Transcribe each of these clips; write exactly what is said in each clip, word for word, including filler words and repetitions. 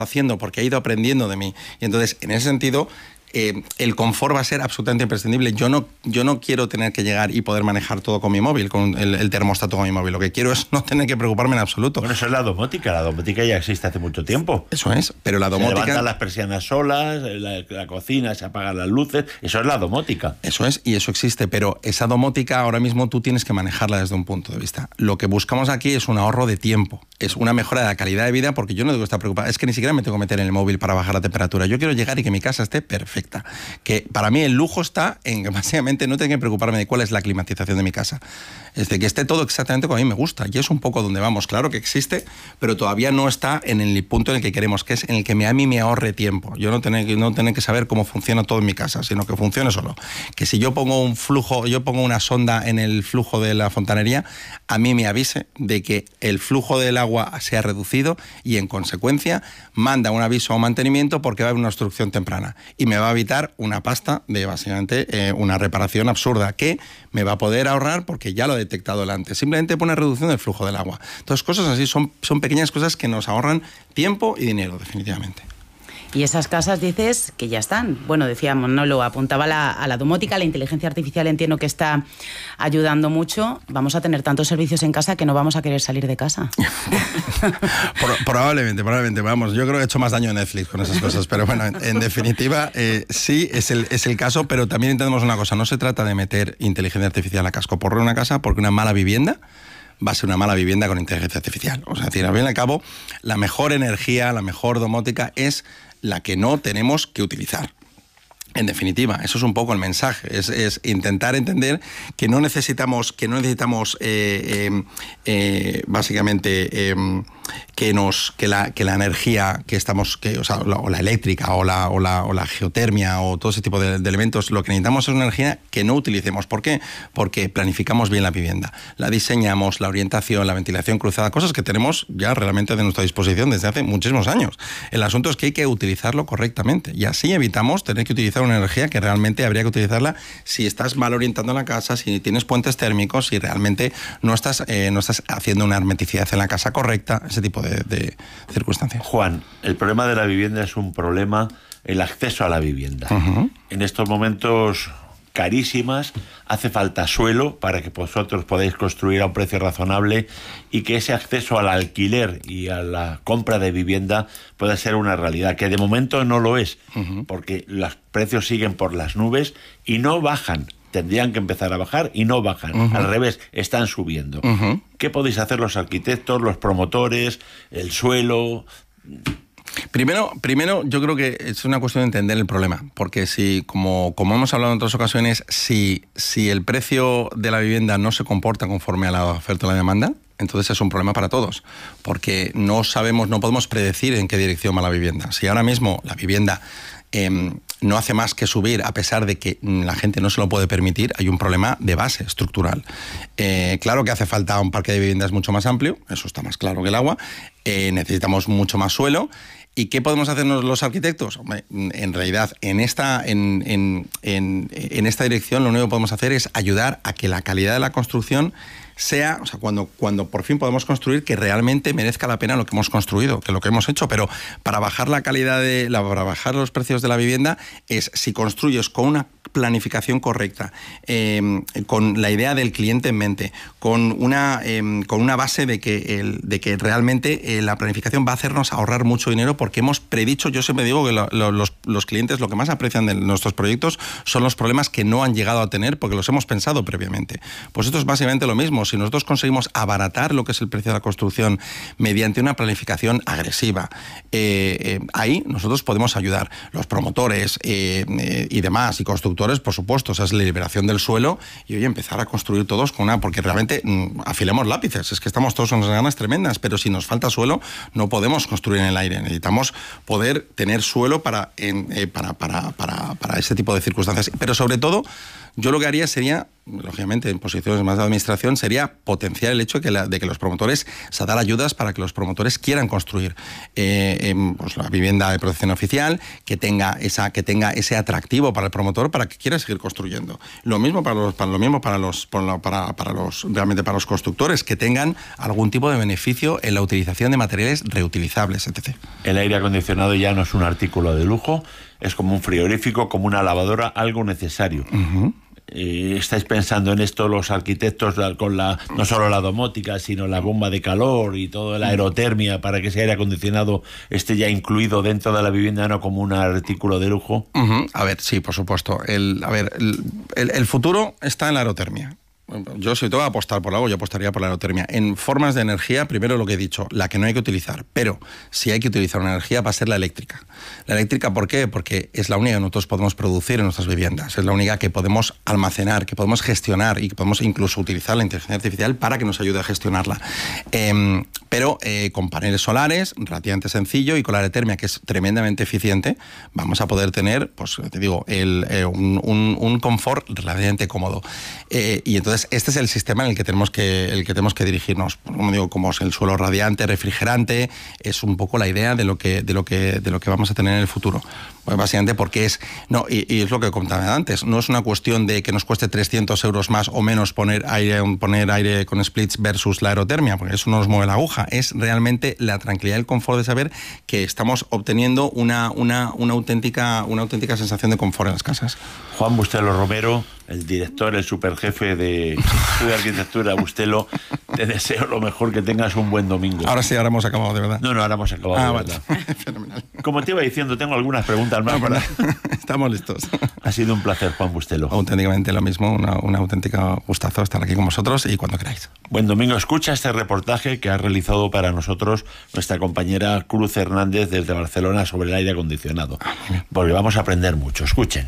haciendo porque ha ido aprendiendo de mí. Y entonces, en ese sentido, eh, el confort va a ser absolutamente imprescindible. Yo no, yo no quiero tener que llegar y poder manejar todo con mi móvil, con el, el termostato con mi móvil. Lo que quiero es no tener que preocuparme en absoluto. Bueno, eso es la domótica. La domótica ya existe hace mucho tiempo. Eso es, pero la domótica... Se levantan las persianas solas, la, la cocina, se apagan las luces. Eso es la domótica. Eso es, y eso existe, pero esa domótica ahora mismo tú tienes que manejarla desde un punto de vista. Lo que buscamos aquí es un ahorro de tiempo, es una mejora de la calidad de vida, porque yo no tengo que estar preocupado. Es que ni siquiera me tengo que meter en el móvil para bajar la temperatura. Yo quiero llegar y que mi casa esté perfecta. Que para mí el lujo está en que básicamente no tengo que preocuparme de cuál es la climatización de mi casa. Es de que esté todo exactamente como a mí me gusta. Y es un poco donde vamos. Claro que existe, pero todavía no está en el punto en el que queremos, que es en el que a mí me ahorre tiempo. Yo no tener, no tener que saber cómo funciona todo en mi casa, sino que funcione solo. Que si yo pongo un flujo, yo pongo una sonda en el flujo de la fontanería, a mí me avise de que el flujo del agua se ha reducido y en consecuencia manda un aviso a mantenimiento porque va a haber una obstrucción temprana. Y me va a evitar una pasta de básicamente eh, una reparación absurda que me va a poder ahorrar porque ya lo he detectado antes. Simplemente pone reducción del flujo del agua. Entonces, cosas así son, son pequeñas cosas que nos ahorran tiempo y dinero, definitivamente. Y esas casas dices que ya están. Bueno, decíamos, no lo apuntaba la, a la domótica, la inteligencia artificial entiendo que está ayudando mucho. Vamos a tener tantos servicios en casa que no vamos a querer salir de casa. probablemente, probablemente. Vamos, yo creo que he hecho más daño a Netflix con esas cosas. Pero bueno, en, en definitiva, eh, sí es el, es el caso, pero también entendemos una cosa. No se trata de meter inteligencia artificial a casco porro en una casa porque una mala vivienda va a ser una mala vivienda con inteligencia artificial. O sea, decir, al fin y al cabo, la mejor energía, la mejor domótica es la que no tenemos que utilizar. En definitiva, eso es un poco el mensaje, es, es intentar entender que no necesitamos, que no necesitamos eh, eh, eh, básicamente eh, que nos que la que la energía que estamos, que, o sea, la, o la eléctrica o la, o la o la geotermia o todo ese tipo de, de elementos, lo que necesitamos es una energía que no utilicemos. ¿Por qué? Porque planificamos bien la vivienda, la diseñamos, la orientación, la ventilación cruzada, cosas que tenemos ya realmente de nuestra disposición desde hace muchísimos años. El asunto es que hay que utilizarlo correctamente y así evitamos tener que utilizar una energía que realmente habría que utilizarla si estás mal orientando la casa, si tienes puentes térmicos, si realmente no estás, eh, no estás haciendo una hermeticidad en la casa correcta, ese tipo de, de circunstancias. Juan, el problema de la vivienda es un problema, el acceso a la vivienda. Uh-huh. En estos momentos carísimas, hace falta suelo para que vosotros podáis construir a un precio razonable y que ese acceso al alquiler y a la compra de vivienda pueda ser una realidad, que de momento no lo es, uh-huh. porque los precios siguen por las nubes y no bajan. Tendrían que empezar a bajar y no bajan. Uh-huh. Al revés, están subiendo. Uh-huh. ¿Qué podéis hacer los arquitectos, los promotores, el suelo? Primero, primero, yo creo que es una cuestión de entender el problema, porque si, como, como hemos hablado en otras ocasiones, si, si el precio de la vivienda no se comporta conforme a la oferta y la demanda, entonces es un problema para todos, porque no sabemos, no podemos predecir en qué dirección va la vivienda. Si ahora mismo la vivienda eh, no hace más que subir a pesar de que la gente no se lo puede permitir, hay un problema de base estructural. Eh, claro que hace falta un parque de viviendas mucho más amplio, eso está más claro que el agua, eh, necesitamos mucho más suelo. ¿Y qué podemos hacer los arquitectos? Hombre, en realidad, en esta, en, en, en, en esta dirección lo único que podemos hacer es ayudar a que la calidad de la construcción sea, o sea, cuando, cuando por fin podemos construir, que realmente merezca la pena lo que hemos construido, que lo que hemos hecho. Pero para bajar la calidad de, la, para bajar los precios de la vivienda, es si construyes con una planificación correcta, eh, con la idea del cliente en mente, con una, eh, con una base de que, el, de que realmente eh, la planificación va a hacernos ahorrar mucho dinero, porque hemos predicho. Yo siempre digo que lo, lo, los, los clientes lo que más aprecian de nuestros proyectos son los problemas que no han llegado a tener porque los hemos pensado previamente. Pues esto es básicamente lo mismo. Si nosotros conseguimos abaratar lo que es el precio de la construcción mediante una planificación agresiva, eh, eh, ahí nosotros podemos ayudar. Los promotores eh, eh, y demás, y constructores, por supuesto, o sea, es la liberación del suelo y hoy empezar a construir todos con una, porque realmente mmm, afilemos lápices, es que estamos todos con unas ganas tremendas, pero si nos falta suelo no podemos construir en el aire, necesitamos poder tener suelo para, en, eh, para, para, para, para ese tipo de circunstancias. Pero sobre todo, yo lo que haría sería lógicamente en posiciones más de administración, sería potenciar el hecho de que, la, de que los promotores, o sea, dar ayudas para que los promotores quieran construir eh, eh, pues la vivienda de protección oficial, que tenga esa, que tenga ese atractivo para el promotor para que quiera seguir construyendo. Lo mismo para los, para lo mismo para los, para, para, para los, realmente para los constructores, que tengan algún tipo de beneficio en la utilización de materiales reutilizables, etcétera. El aire acondicionado ya no es un artículo de lujo, es como un frigorífico, como una lavadora, algo necesario. Uh-huh. Eh, ¿Estáis pensando en esto los arquitectos con la no solo la domótica, sino la bomba de calor y toda la aerotermia para que ese aire acondicionado esté ya incluido dentro de la vivienda, no como un artículo de lujo? Uh-huh. A ver, sí, por supuesto. El, a ver, el, el, el futuro está en la aerotermia. Yo, si tengo que apostar por algo, yo apostaría por la aerotermia. En formas de energía, primero lo que he dicho, la que no hay que utilizar, pero si hay que utilizar una energía va a ser la eléctrica. La eléctrica, ¿por qué? Porque es la única que nosotros podemos producir en nuestras viviendas, es la única que podemos almacenar, que podemos gestionar y que podemos incluso utilizar la inteligencia artificial para que nos ayude a gestionarla. Eh, pero eh, con paneles solares, relativamente sencillo, y con la aerotermia, que es tremendamente eficiente, vamos a poder tener, pues te digo, el, eh, un, un, un confort relativamente cómodo. Eh, y entonces este es el sistema en el que tenemos que, el que, tenemos que dirigirnos. Como digo, como es el suelo radiante, refrigerante, es un poco la idea de lo que, de lo que, de lo que vamos a tener en el futuro. Pues básicamente porque es, no, y, y es lo que comentaba antes, no es una cuestión de que nos cueste trescientos euros más o menos poner aire, poner aire con splits versus la aerotermia, porque eso no nos mueve la aguja, es realmente la tranquilidad y el confort de saber que estamos obteniendo una, una, una, auténtica, una auténtica sensación de confort en las casas. Juan Bustelo Romero, el director, el superjefe de Estudio de Arquitectura Bustelo, te deseo lo mejor, que tengas un buen domingo. Ahora sí, ahora hemos acabado, de verdad. No, no, ahora hemos acabado, ah, de vale. verdad. Fenomenal. Como te iba diciendo, tengo algunas preguntas más. No, para... Estamos listos. Ha sido un placer, Juan Bustelo. Auténticamente lo mismo, una, una auténtica gustazo estar aquí con vosotros y cuando queráis. Buen domingo. Escucha este reportaje que ha realizado para nosotros nuestra compañera Cruz Hernández desde Barcelona sobre el aire acondicionado. Ah, porque vamos a aprender mucho. Escuchen.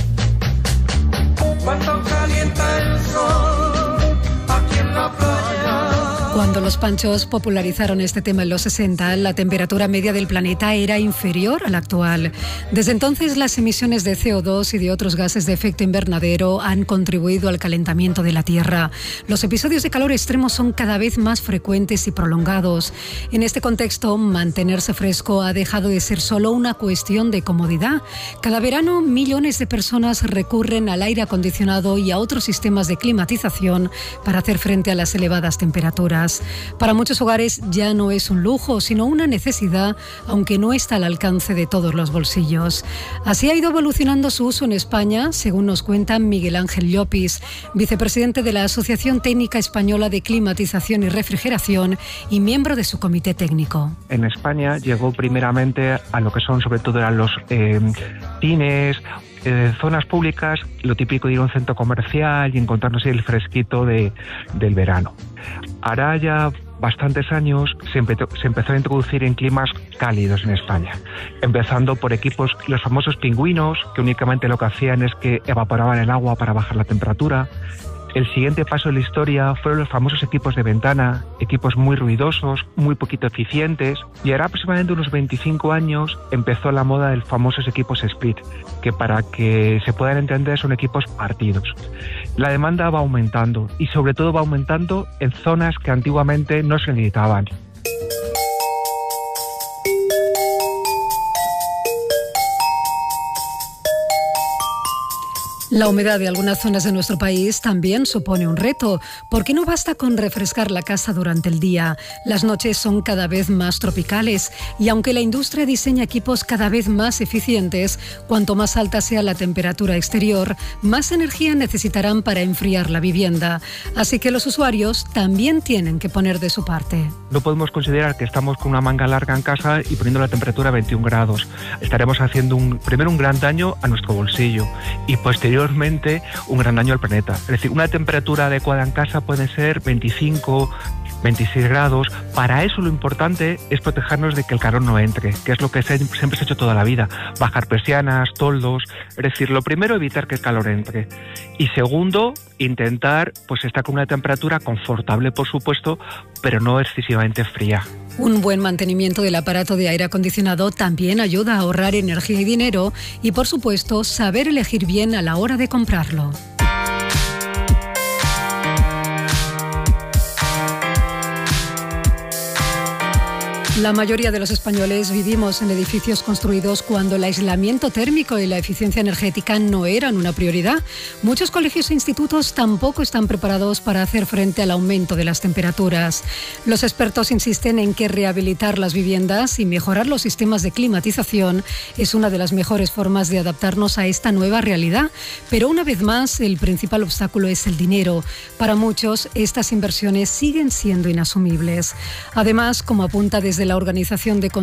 Cuando calienta el sol aquí en la playa. Cuando los Panchos popularizaron este tema en los sesenta, la temperatura media del planeta era inferior a la actual. Desde entonces, las emisiones de C O dos y de otros gases de efecto invernadero han contribuido al calentamiento de la Tierra. Los episodios de calor extremo son cada vez más frecuentes y prolongados. En este contexto, mantenerse fresco ha dejado de ser solo una cuestión de comodidad. Cada verano, millones de personas recurren al aire acondicionado y a otros sistemas de climatización para hacer frente a las elevadas temperaturas. Para muchos hogares ya no es un lujo, sino una necesidad, aunque no está al alcance de todos los bolsillos. Así ha ido evolucionando su uso en España, según nos cuenta Miguel Ángel Llopis, vicepresidente de la Asociación Técnica Española de Climatización y Refrigeración y miembro de su comité técnico. En España llegó primeramente a lo que son sobre todo eran los eh, cines, eh, zonas públicas, lo típico de ir a un centro comercial y encontrarnos el fresquito de, del verano. Hará ya bastantes años se, empe- se empezó a introducir en climas cálidos en España, empezando por equipos, los famosos pingüinos, que únicamente lo que hacían es que evaporaban el agua para bajar la temperatura. El siguiente paso en la historia fueron los famosos equipos de ventana, equipos muy ruidosos, muy poquito eficientes, y ahora aproximadamente unos veinticinco años empezó la moda de los famosos equipos split, que para que se puedan entender son equipos partidos. La demanda va aumentando y sobre todo va aumentando en zonas que antiguamente no se necesitaban. La humedad de algunas zonas de nuestro país también supone un reto, porque no basta con refrescar la casa durante el día. Las noches son cada vez más tropicales y aunque la industria diseña equipos cada vez más eficientes, cuanto más alta sea la temperatura exterior, más energía necesitarán para enfriar la vivienda. Así que los usuarios también tienen que poner de su parte. No podemos considerar que estamos con una manga larga en casa y poniendo la temperatura a veintiún grados. Estaremos haciendo un, primero un gran daño a nuestro bolsillo y posteriormente un gran daño al planeta. Es decir, una temperatura adecuada en casa puede ser veinticinco, veintiséis grados. Para eso lo importante es protegernos de que el calor no entre, que es lo que se, siempre se ha hecho toda la vida. Bajar persianas, toldos. Es decir, lo primero, evitar que el calor entre. Y segundo, intentar pues estar con una temperatura confortable, por supuesto, pero no excesivamente fría. Un buen mantenimiento del aparato de aire acondicionado también ayuda a ahorrar energía y dinero y, por supuesto, saber elegir bien a la hora de comprarlo. La mayoría de los españoles vivimos en edificios construidos cuando el aislamiento térmico y la eficiencia energética no eran una prioridad. Muchos colegios e institutos tampoco están preparados para hacer frente al aumento de las temperaturas. Los expertos insisten en que rehabilitar las viviendas y mejorar los sistemas de climatización es una de las mejores formas de adaptarnos a esta nueva realidad. Pero una vez más, el principal obstáculo es el dinero. Para muchos, estas inversiones siguen siendo inasumibles. Además, como apunta desde la Organización de